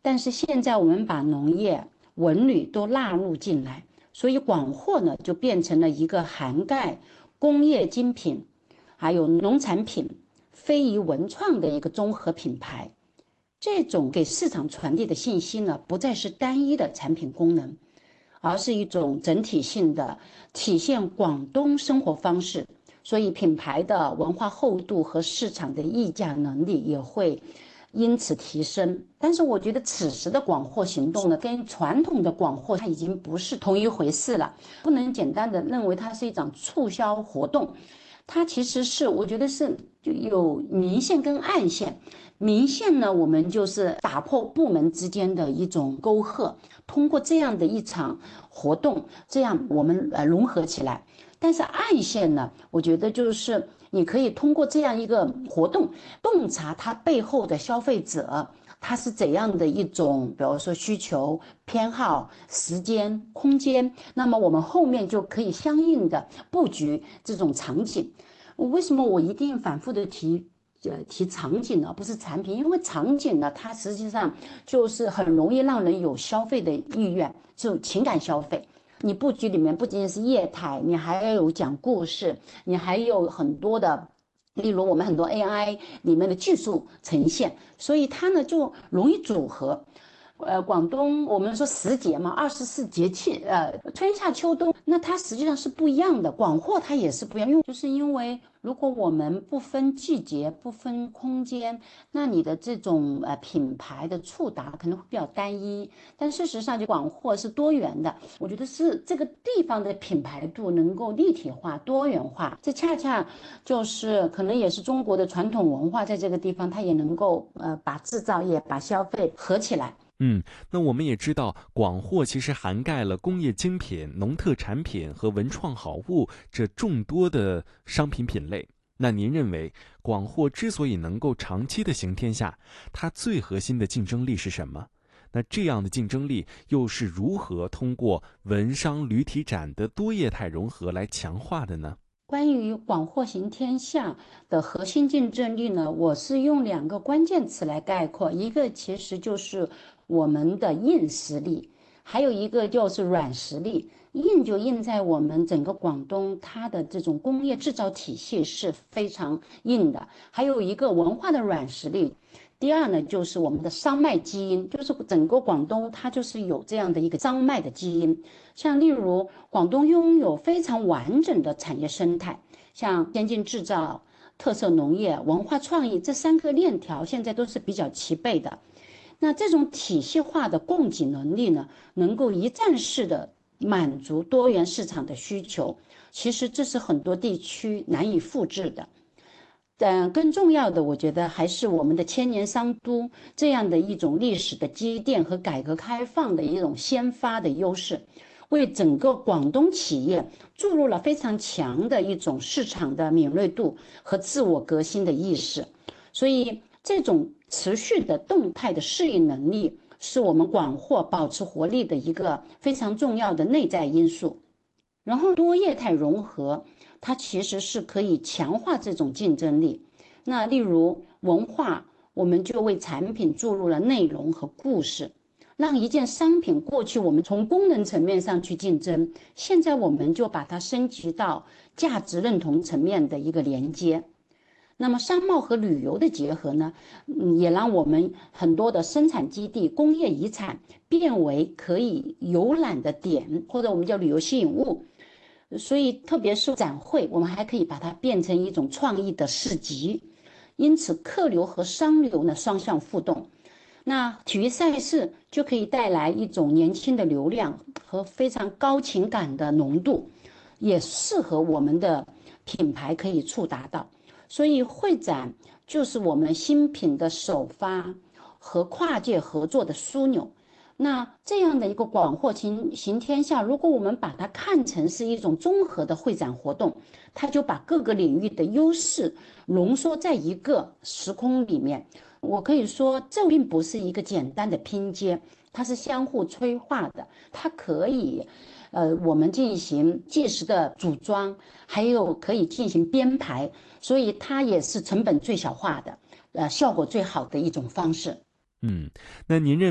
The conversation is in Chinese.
但是现在我们把农业、文旅都纳入进来，所以广货呢就变成了一个涵盖工业精品，还有农产品、非遗文创的一个综合品牌。这种给市场传递的信息呢，不再是单一的产品功能，而是一种整体性的体现广东生活方式。所以品牌的文化厚度和市场的议价能力也会因此提升。但是我觉得此时的广货行动呢，跟传统的广货它已经不是同一回事了，不能简单的认为它是一场促销活动。它其实是我觉得是就有明线跟暗线。明线呢，我们就是打破部门之间的一种沟壑，通过这样的一场活动，这样我们融合起来。但是暗线呢，我觉得就是你可以通过这样一个活动，洞察它背后的消费者。他是怎样的一种，比如说需求、偏好、时间、空间，那么我们后面就可以相应的布局这种场景。为什么我一定反复的提场景呢？不是产品，因为场景呢，它实际上就是很容易让人有消费的意愿，这种情感消费。你布局里面不仅仅是业态，你还要有讲故事，你还有很多的。例如，我们很多 AI 里面的技术呈现，所以它呢就容易组合。广东我们说10节嘛，24节气，春夏秋冬，那它实际上是不一样的。广货它也是不一样，因为如果我们不分季节、不分空间，那你的这种品牌的触达可能会比较单一。但事实上，就广货是多元的，我觉得是这个地方的品牌度能够立体化、多元化，这恰恰就是可能也是中国的传统文化，在这个地方它也能够把制造业、把消费合起来。 那我们也知道，广货其实涵盖了工业精品、农特产品和文创好物这众多的商品品类。那您认为，广货之所以能够长期的行天下，它最核心的竞争力是什么？那这样的竞争力又是如何通过文商旅体展的多业态融合来强化的呢？ 关于广货行天下的核心竞争力呢，我是用2个关键词来概括，一个其实就是我们的硬实力，还有一个就是软实力。硬就硬在我们整个广东，它的这种工业制造体系是非常硬的，还有一个文化的软实力。第二呢，就是我们的商脉基因，就是整个广东它就是有这样的一个商脉的基因。像例如广东拥有非常完整的产业生态，像先进制造、特色农业、文化创意这3个链条现在都是比较齐备的。那这种体系化的供给能力呢，能够一站式的满足多元市场的需求，其实这是很多地区难以复制的。但更重要的，我觉得还是我们的千年商都这样的一种历史的积淀和改革开放的一种先发的优势，为整个广东企业注入了非常强的一种市场的敏锐度和自我革新的意识。所以，这种持续的动态的适应能力，是我们广货保持活力的一个非常重要的内在因素。然后多业态融合，它其实是可以强化这种竞争力。那例如文化，我们就为产品注入了内容和故事，让一件商品过去我们从功能层面上去竞争，现在我们就把它升级到价值认同层面的一个连接。那么商贸和旅游的结合呢，也让我们很多的生产基地、工业遗产变为可以游览的点，或者我们叫旅游吸引物。所以特别是展会，我们还可以把它变成一种创意的市集，因此客流和商流呢双向互动。那体育赛事就可以带来一种年轻的流量和非常高情感的浓度，也适合我们的品牌可以触达到。所以会展就是我们新品的首发和跨界合作的枢纽。那这样的一个广货行天下，如果我们把它看成是一种综合的会展活动，它就把各个领域的优势浓缩在一个时空里面。我可以说，这并不是一个简单的拼接，它是相互催化的。它可以，我们进行即时的组装，还有可以进行编排，所以它也是成本最小化的，效果最好的一种方式。 嗯，那您认